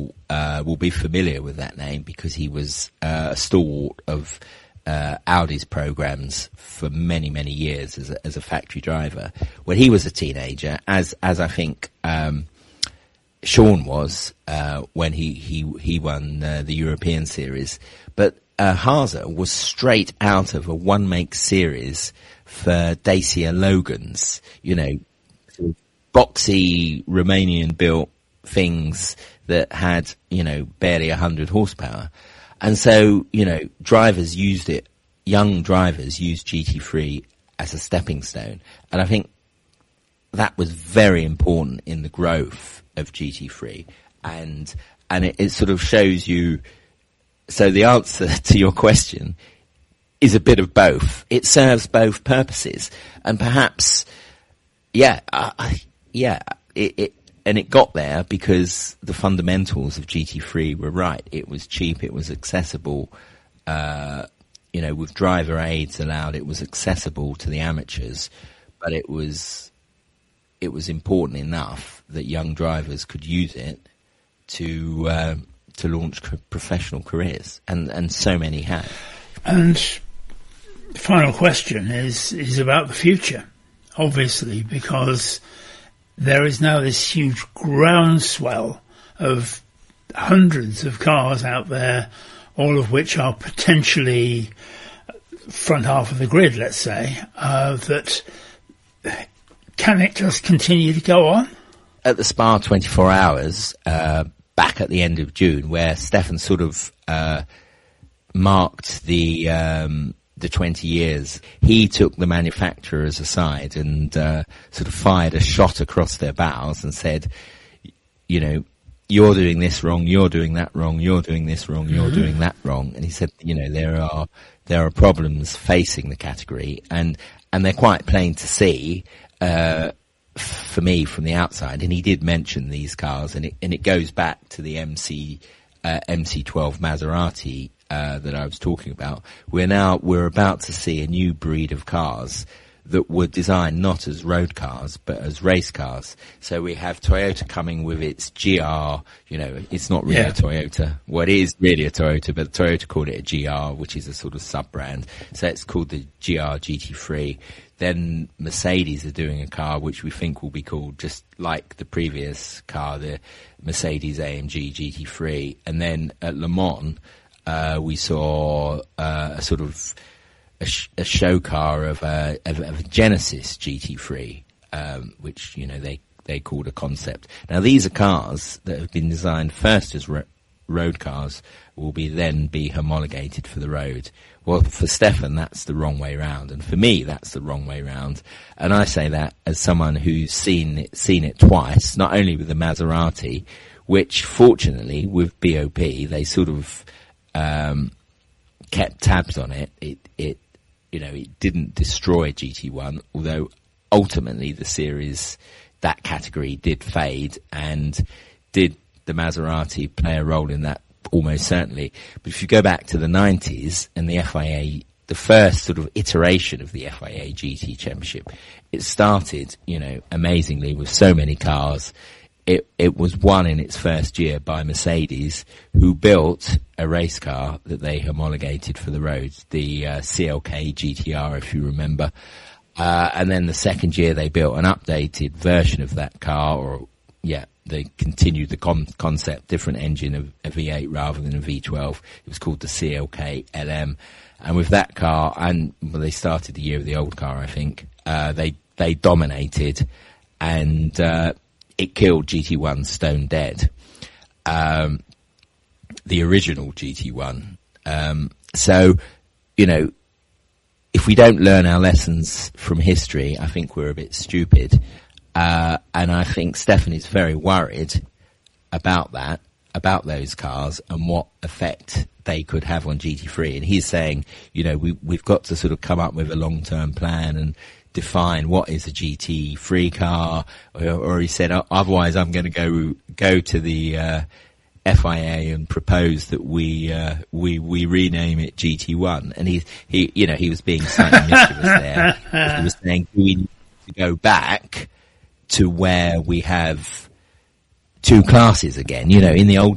will be familiar with that name because he was a stalwart of Audi's programs for many, many years as a factory driver. When he was a teenager, as I think Sean was when he won the European series, but Haase was straight out of a one-make series for Dacia Logans, sort of boxy Romanian-built things that had, barely 100 horsepower. And so, drivers used it, young drivers used GT3 as a stepping stone. And I think that was very important in the growth of GT3. And it sort of shows you, so the answer to your question is a bit of both. It serves both purposes. And perhaps, it got there because the fundamentals of GT3 were right. It was cheap, it was accessible, with driver aids allowed, it was accessible to the amateurs, but it was important enough that young drivers could use it to launch professional careers, and so many have. And the final question is about the future, obviously, because there is now this huge groundswell of hundreds of cars out there, all of which are potentially front half of the grid, let's say, that can it just continue to go on? At the Spa 24 Hours, back at the end of June, where Stefan sort of marked the 20 years, he took the manufacturers aside and sort of fired a shot across their bows and said, you're doing this wrong, you're doing that wrong, you're doing this wrong, you're doing that wrong. And he said, there are problems facing the category, and they're quite plain to see for me from the outside. And he did mention these cars, and it goes back to the MC12 Maserati that I was talking about. We're about to see a new breed of cars that were designed not as road cars but as race cars. So we have Toyota coming with its GR. It's not really a Toyota. Well, it is really a Toyota, but Toyota called it a GR, which is a sort of sub-brand. So it's called the GR GT3. Then Mercedes are doing a car which we think will be called just like the previous car, the Mercedes AMG GT3. And then at Le Mans, we saw a sort of a show car of a Genesis GT3, which they called a concept. Now these are cars that have been designed first as road cars, will then be homologated for the road. Well, for Stefan, that's the wrong way round, and for me, that's the wrong way round. And I say that as someone who's seen it twice, not only with the Maserati, which fortunately with BOP they sort of kept tabs on it. It didn't destroy GT1, although ultimately the series, that category did fade, and did the Maserati play a role in that? Almost certainly. But if you go back to the 90s and the FIA, the first sort of iteration of the FIA GT Championship, it started, amazingly with so many cars. It was won in its first year by Mercedes, who built a race car that they homologated for the roads, the CLK GTR, if you remember. And then the second year they built an updated version of that car, they continued the concept, different engine of a V8 rather than a V12. It was called the CLK LM. And with that car, they started the year of the old car, I think, they dominated, and it killed GT1 stone dead. The original GT1. If we don't learn our lessons from history, I think we're a bit stupid. And I think Stefan is very worried about that, about those cars and what effect they could have on GT3. And he's saying, we've got to sort of come up with a long-term plan and define what is a GT3 car. Or he said, otherwise I'm going to go to the FIA and propose that we rename it GT1. And he was being slightly mischievous there. He was saying, do we need to go back to where we have two classes again? In the old